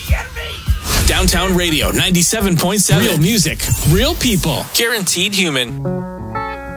Downtown Radio 97.7. Real music, real people, guaranteed human.